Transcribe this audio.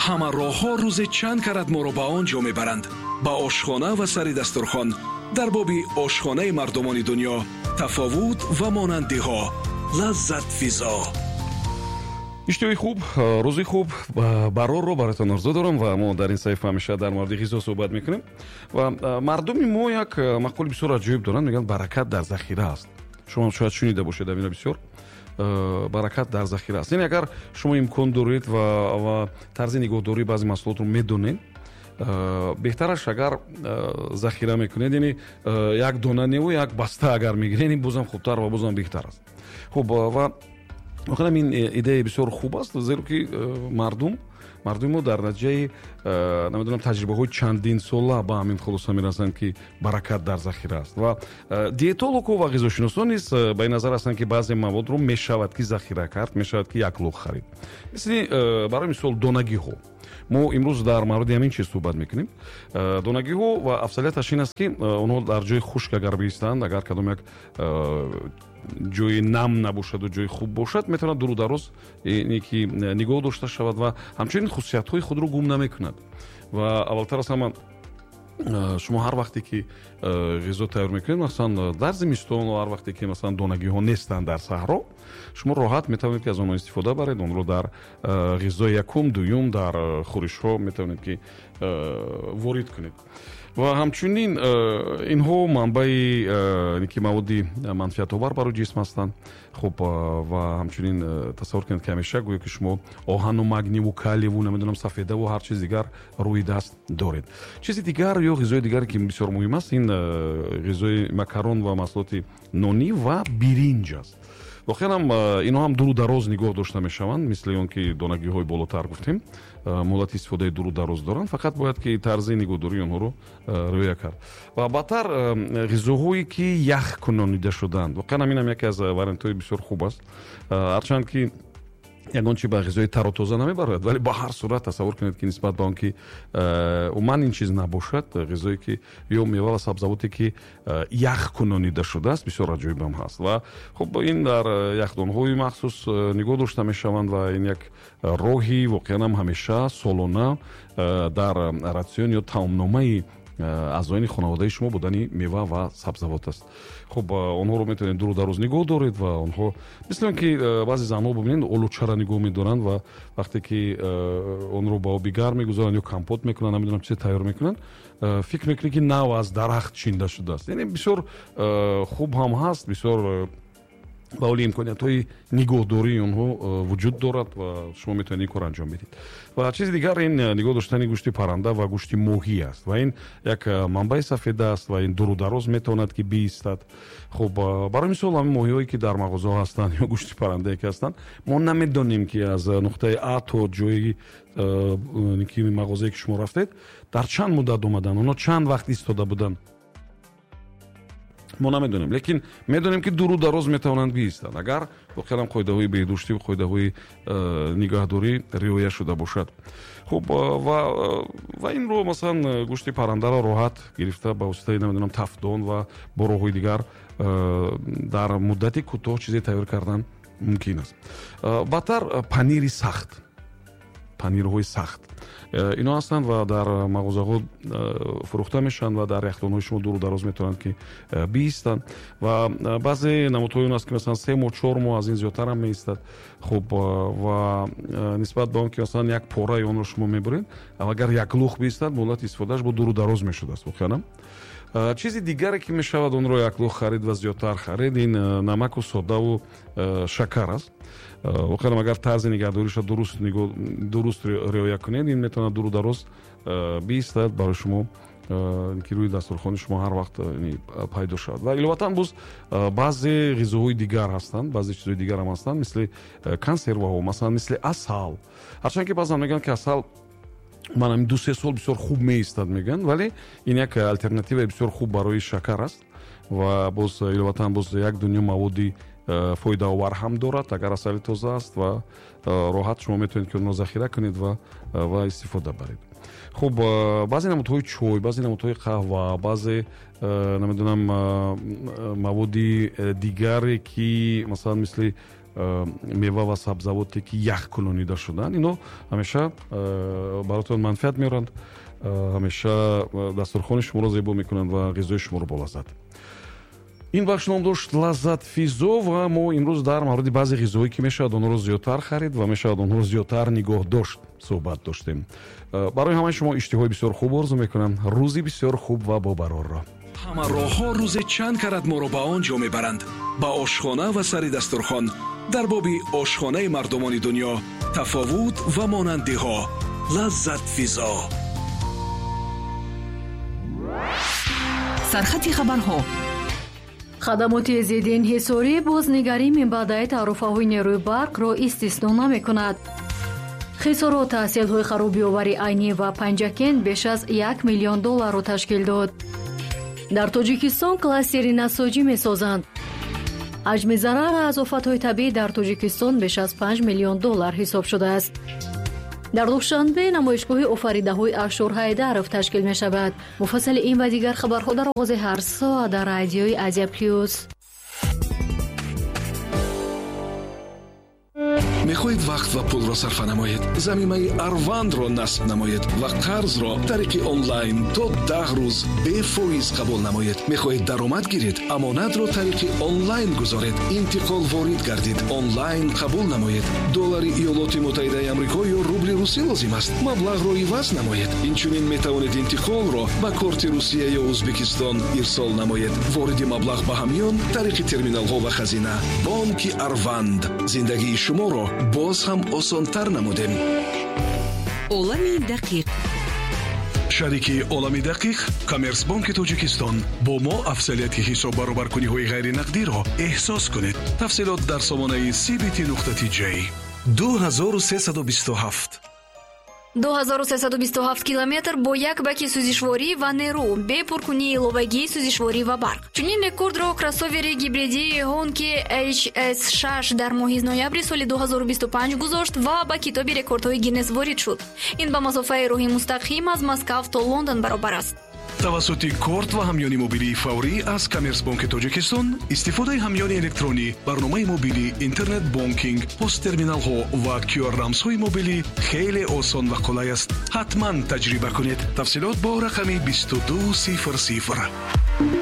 ҳама роҳҳо рӯзе чанд карат моро ба он ҷо мебаранд. ба ошхона ва сари дастурхон дар боби ошхонаи мардумони дунё тафовут ва монандиҳо, лаззат физо. иштиҳои хуб, рӯзи хуб, барорро баратон орзу дорам ва мо дар ин саҳифа ҳамеша дар мавриди ғизо суҳбат мекунем. Ва мардуми мо як мақоли бисёр аҷоиб доранд, мегӯянд баракат дар захира аст. шумо шояд шунида бошед амина бисёр. баракат дар захира аст. Яъне агар шумо имкон доред ва тарзи нигоҳдории баъзе маҳсулотро медонед, беҳтараш агар захира мекунед, яъне як дона неву як баста агар мегиред, ин бозам хубтар ва бозам беҳтар аст. хуб, ва воқеан ин идея бисёр хуб аст, зеро ки мардуми мо дар натиҷаи намедонам таҷрибаҳои чандин сола ба ҳамин хулоса мерасанд, ки баракат дар захира аст. Ва диетологҳо ва ғизошиносон низ ба ин назар ҳастанд, ки баъзе маводро мешавад ки захира кард, мешавад ки як луғ харид. мисли барои мисол донагиҳо. мо имрӯз дар мавриди ҳамин чиз суҳбат мекунем. Донагиҳо ва афзалияташ ин аст, ки онҳо дар ҷои хушк агар биистанд, агар кадом як ҷои нам набошаду ҷои хуб бошад, метавонад дуру дароз ки нигоҳ дошта шавад ва ҳамчунин хусусиятҳои худро гум намекунад. Ва аввалтар аз ҳама шумо ҳар вақте ки ғизо тайёр мекунед, масалан дар зимистон ҳар вақте ки масалан донагиҳо нестанд дар саҳро, шумо роҳат метавонед ки аз онҳо истифода баред, онро дар ғизои якум, дуюм дар хӯришҳо метавонед ки ворид кунед. ва ҳамчунин инҳо манбаи ки маводи манфиатовар барои ҷисм ҳастанд. хуб, ва ҳамчунин тасаввур кунед ки ҳамеша гӯё ки шумо оҳану магниву калиеву намедонам сафедаву ҳар чиз дигар рӯи даст доред. чизи дигар ё ғизои дигаре ки бисёр муҳим аст, ин ғизои макарон ва маҳсулоти нонӣ ва биринҷ аст. воқеан ҳам инҳо ҳам дуру дароз нигоҳ дошта мешаванд, мисли он ки донагиҳои болотар гуфтем, муҳлати истифодаи дуру дароз доранд, фақат бояд ки тарзи нигоҳдории онҳоро риоя кард. ва баъдтар ғизоҳое ки ях кунонида шудаанд. воқеан ҳам инам яке аз вариантҳои бисёр хуб аст, ҳарчанд ки ягон чи ба ғизои тару тоза намебарояд, вале ба ҳар сурат тасаввур кунед ки нисбат ба он ки умуман ин чиз набошад, ғизое ки ё мева ва сабзавоте ки ях кунонида шудааст, бисёр аҷоибам ҳаст. ва хуб, ин дар яхдонҳои махсус нигоҳ дошта мешаванд ва ин як роҳи воқеан ҳам ҳамеша солона дар ратсион ё таомномаи аъзоини хонаводаи шумо будани мева ва сабзавот аст. хуб, онҳоро метавонед дуру дароз нигоҳ доред ва онҳо мисли он ки баъзе занҳо бубинед олучара нигоҳ медоранд ва вақте ки онро ба оби гарм мегузоранд ё компот мекунанд, намедонам чизе тайёр мекунанд, фикр мекунед ки нав аз дарахт чинда шудааст. яъне бисёр хуб ҳам ҳаст, бисёр ба оли имкониятҳои нигоҳдории онҳо вуҷуд дорад ва шумо метавонед ин кор анҷом bedid. ва чизи дигар ин нигоҳ доштани гӯшти парранда ва гӯшти моҳӣ аст ва ин як манбаи сафеда аст ва ин дуру дароз метавонад ки биистад. хуб, барои мисол ҳамин моҳиҳое ки дар мағозаҳо ҳастанд ё гӯшти паррандае ки ҳастанд, мо намедонем ки аз нуқтаи А то ҷои ки мағозае ки шумо рафтед дар чанд муддат омаданд, онҳо чанд вақт истода буданд, мо намедонем, лекин медонем ки дуру дароз метавонанд биистанд, агар воқеан қоидаҳои беҳдоштӣ ва қоидаҳои нигоҳдорӣ риоя шуда бошад. хуб, ва инро масалан гӯшти паррандаро роҳат гирифта ба воситаи намедонам тафдон ва бо роҳҳои дигар дар муддати кӯтоҳ чизе тайёр кардан мумкин аст. баъдтар панирҳои сахт инҳо ҳастанд ва дар мағозаҳо фурӯхта мешаванд ва дар яхдонҳои шумо дуру дароз метавонанд ки биистанд ва баъзе намудҳои он аст ки масалан 3 моҳ 4 моҳ аз ин зиёдтар ҳам меистад. хуб, ва нисбат ба он ки масалан як пораи онро шумо мебуред, агар як луғ биистад, муҳлати истифодааш бо дуру дароз мешудааст. воқеан чизи дигаре ки мешавад онро як луғ харид ва зиёдтар харид, ин намаку содаву шакар аст. воқеан агар тарзи нигоҳдориша дуруст риоя кунед, ин метавонад дуру дароз биистад барои шумо ки рӯи дастурхони шумо ҳар вақт пайдо шавад. ва иловатан буз баъзе ғизоҳои дигар ҳастанд, баъзе чизҳои дигар ҳам ҳастанд, мисли консерваҳо, масалан мисли асал. ҳарчанд ки баъзан мегӯянд ки асал манам 2-3 сол бисёр хуб меистад мегӯянд, вале ин як алтернативаи бисёр хуб барои шакар аст ва боз иловатан боз як дунё маводи фоидаовар ҳам дорад, агар асали тоза аст ва роҳат шумо метавонед ки онро захира кунед ва истифода баред. хуб, баъзе намудҳои чой, баъзе намудҳои қаҳва, баъзе намедонам маводи дигаре ки масалан мисли мева ва сабзавоте ки ях кулонида шудан, ино ҳамеша баротон манфиат меоранд, ҳамеша дастурхони шуморо зебо мекунанд ва ғизои шуморо болаззат. ин бахш ном дошт лаззат физо ва мо имрӯз дар мавриди баъзе ғизоие ки мешавад онҳоро зиёдтар харид ва мешавад онҳоро зиёдтар нигоҳ дошт суҳбат доштем. барои ҳамаи шумо иштиҳои бисёр хуб орзу мекунам. рӯзи бисёр хуб ва бобарорро. ҳама роҳҳо рӯзе чанд карат моро ба он ҷо мебаранд. ба ошхона ва сари дастурхон дар боби ошхонаи мардумони дунё тафовут ва монандиҳо. лаззат физо. сархати хабарҳо. хадамоти зиддинҳисорӣ бознигарӣ минбаъдаи таърифаҳои нерӯи барқро истисно намекунад. хисорот таҳсилҳои харобиовари айнӣ ва панҷакент беш аз $1 миллион ташкил дод. дар тоҷикистон кластери насоҷӣ месозанд. ҳаҷми зарар аз офатҳои табиӣ дар тоҷикистон беш аз $5 миллион ҳисоб шудааст. дар душанбе намоишгоҳи офаридаҳои Ашур Ҳайдаров ташкил мешавад. муфассали ин ва дигар хабарҳо дар оғози ҳар соат дар радиои Азия Плюс. мехоҳед вақт ва пулро сарфа намоед, замимаи Арвандро насб намоед ва қарзро тариқи онлайн то 10 рӯз бефоиз қабул намоед. мехоҳед даромад гиред, амонатро тариқи онлайн гузоред, интиқол ворид гардид, онлайн қабул намоед. доллари Иёлоти Муттаҳидаи Амрико ё рубли русӣ лозим аст, маблағро иваз намоед. инчунин метавонед интиқолро ба корти Русия ё Узбекистон ирсол намоед. вориди маблағ ба ҳамён тариқи терминалҳо ва хазина. бонки Арванд зиндагии шуморо боз ҳам осонтар намудем. олами дақиқ. шарики олами дақиқ Коммерсбонки Тоҷикистон бо мо афзалияти ҳисоб баробаркуниҳои ғайринақдиро эҳсос кунед. тафсилот дар сомонаи cbt.tj 2327 2327 километр бо як баки сӯзишворӣ ва нерӯ бе пуркунии иловагии сӯзишворӣ ва барқ. чунин рекордро кроссовери гибридии Honki HS6 дар моҳи ноябри соли 2025 гузошт ва ба китоби рекордҳои Гиннес ворид шуд. ин ба масофаи роҳи мустақим аз Москав то Лондон баробар аст. тавассути корт ва ҳамёни мобилии фаврӣ аз Коммерсбонки Тоҷикистон истифодаи ҳамёни электронӣ, барномаи мобилӣ, интернет бонкинг, посттерминалҳо ва QR-рамзҳои мобилӣ хеле осон ва қулай аст. ҳатман таҷриба кунед. тафсилот бо рақами 2200.